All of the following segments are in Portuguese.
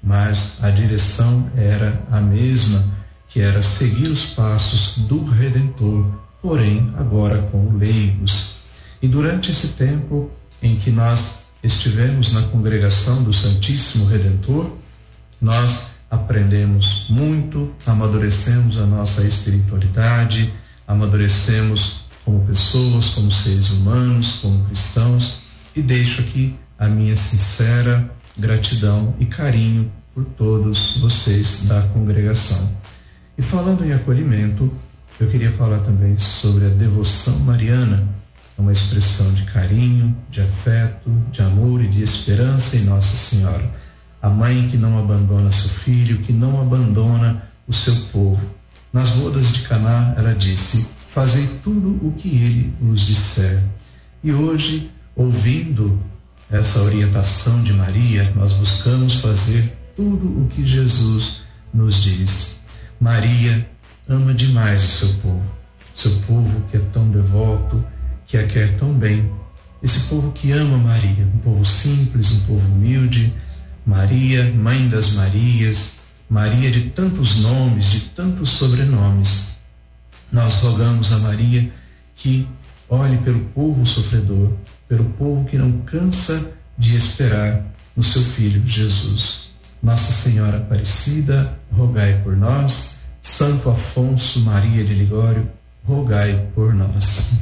mas a direção era a mesma, que era seguir os passos do Redentor, porém agora como leigos. E durante esse tempo em que nós estivemos na congregação do Santíssimo Redentor, nós aprendemos muito, amadurecemos a nossa espiritualidade, amadurecemos como pessoas, como seres humanos, como cristãos, e deixo aqui a minha sincera gratidão e carinho por todos vocês da congregação. E falando em acolhimento, eu queria falar também sobre a devoção mariana, uma expressão de carinho, de afeto, de amor e de esperança em Nossa Senhora, a mãe que não abandona seu filho, que não abandona o seu povo. Nas bodas de Caná, ela disse: fazei tudo o que ele vos disser. E hoje, ouvindo essa orientação de Maria, nós buscamos fazer tudo o que Jesus nos diz. Maria ama demais o seu povo que é tão devoto, que a quer tão bem. Esse povo que ama Maria, um povo simples, um povo humilde. Maria, mãe das Marias, Maria de tantos nomes, de tantos sobrenomes. Nós rogamos a Maria que olhe pelo povo sofredor, pelo povo que não cansa de esperar no seu Filho Jesus. Nossa Senhora Aparecida, rogai por nós. Santo Afonso Maria de Ligório, rogai por nós.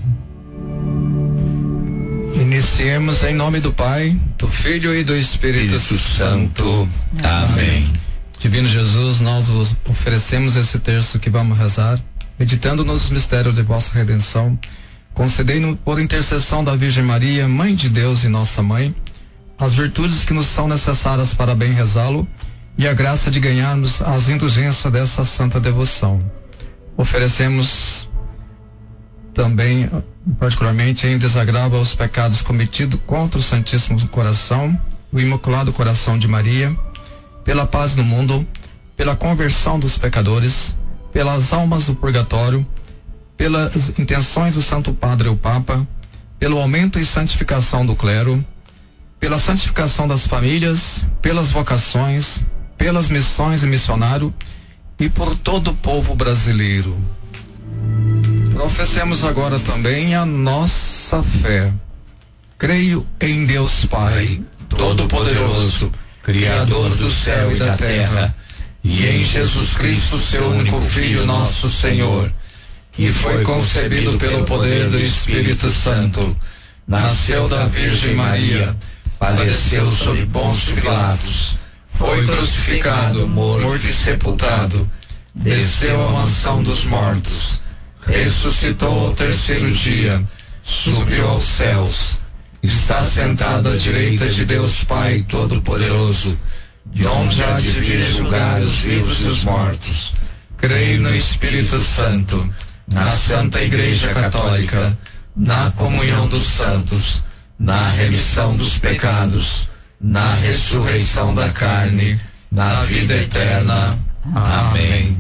Iniciemos em nome do Pai, do Filho e do Espírito Santo. Amém. Divino Jesus, nós vos oferecemos esse terço que vamos rezar, meditando nos mistérios de vossa redenção. Concedei-nos, por intercessão da Virgem Maria, Mãe de Deus e nossa Mãe, as virtudes que nos são necessárias para bem rezá-lo e a graça de ganharmos as indulgências dessa santa devoção. Oferecemos também, particularmente, em desagravo aos pecados cometidos contra o Santíssimo Coração, o Imaculado Coração de Maria, pela paz no mundo, pela conversão dos pecadores, pelas almas do purgatório, pelas intenções do Santo Padre o Papa, pelo aumento e santificação do clero, pela santificação das famílias, pelas vocações, pelas missões e missionário e por todo o povo brasileiro. Professemos agora também a nossa fé. Creio em Deus Pai, Todo-Poderoso, Criador do céu e da terra, e em Jesus Cristo, seu único Filho, nosso Senhor, que foi concebido pelo poder do Espírito Santo, nasceu da Virgem Maria, padeceu sob Pôncio Pilatos, foi crucificado, morto e sepultado, desceu à mansão dos mortos, ressuscitou ao terceiro dia, subiu aos céus, está sentado à direita de Deus Pai Todo-Poderoso, de onde há de vir julgar os vivos e os mortos. Creio no Espírito Santo, na Santa Igreja Católica, na comunhão dos santos, na remissão dos pecados, na ressurreição da carne, na vida eterna. Amém.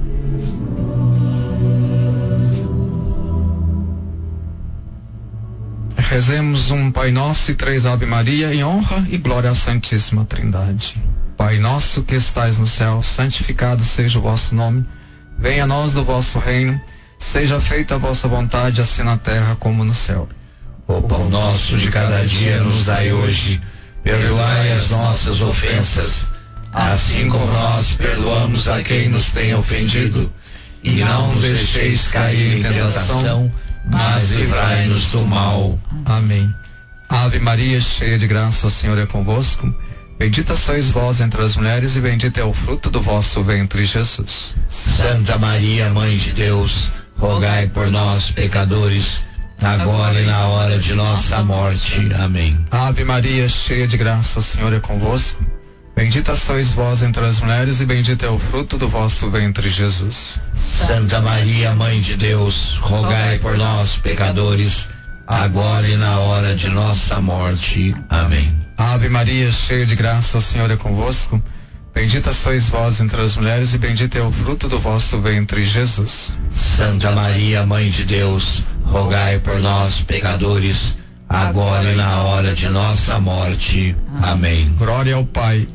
Rezemos um Pai Nosso e 3 Ave Maria em honra e glória à Santíssima Trindade. Pai nosso que estais no céu, santificado seja o vosso nome. Venha a nós do vosso reino. Seja feita a vossa vontade, assim na terra como no céu. O pão nosso de cada dia nos dai hoje. Perdoai as nossas ofensas, assim como nós perdoamos a quem nos tem ofendido. E não nos deixeis cair em tentação, mas livrai-nos do mal. Amém. Ave Maria, cheia de graça, o Senhor é convosco. Bendita sois vós entre as mulheres e bendito é o fruto do vosso ventre, Jesus. Santa Maria, Mãe de Deus, rogai por nós, pecadores, agora e na hora de nossa morte. Amém. Ave Maria, cheia de graça, o Senhor é convosco. Bendita sois vós entre as mulheres e bendito é o fruto do vosso ventre, Jesus. Santa Maria, Mãe de Deus, rogai por nós, pecadores, agora e na hora de nossa morte. Amém. Ave Maria, cheia de graça, o Senhor é convosco. Bendita sois vós entre as mulheres e bendito é o fruto do vosso ventre, Jesus. Santa Maria, Mãe de Deus, rogai por nós, pecadores, agora e na hora de nossa morte. Amém. Glória ao Pai, ao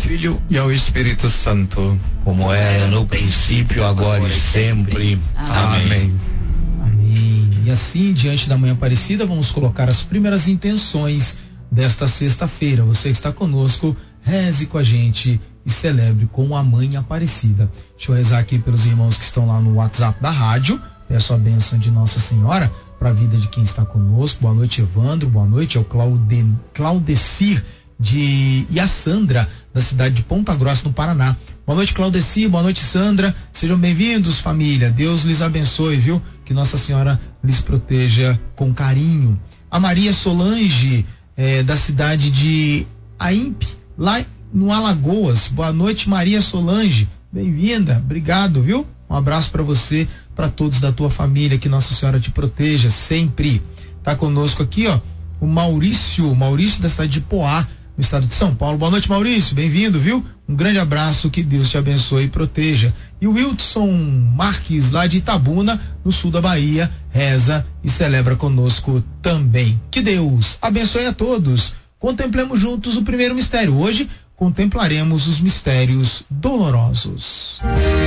Filho e ao Espírito Santo. Como era no princípio, agora e sempre. Amém. Amém. E assim, diante da Mãe Aparecida, vamos colocar as primeiras intenções desta sexta-feira. Você que está conosco, reze com a gente e celebre com a Mãe Aparecida. Deixa eu rezar aqui pelos irmãos que estão lá no WhatsApp da rádio. Peço a bênção de Nossa Senhora para a vida de quem está conosco. Boa noite, Evandro. Boa noite ao Claudecir e a Sandra, da cidade de Ponta Grossa, no Paraná. Boa noite, Claudecir. Boa noite, Sandra. Sejam bem-vindos, família. Deus lhes abençoe, viu? Que Nossa Senhora lhes proteja com carinho. A Maria Solange, da cidade de Aimpe, lá no Alagoas. Boa noite, Maria Solange. Bem-vinda. Obrigado, viu? Um abraço para você, para todos da tua família. Que Nossa Senhora te proteja sempre. Tá conosco aqui, ó, o Maurício da cidade de Poá, no estado de São Paulo. Boa noite, Maurício, bem-vindo, viu? Um grande abraço, que Deus te abençoe e proteja. E o Wilson Marques, lá de Itabuna, no sul da Bahia, reza e celebra conosco também. Que Deus abençoe a todos. Contemplemos juntos o primeiro mistério. Hoje contemplaremos os mistérios dolorosos.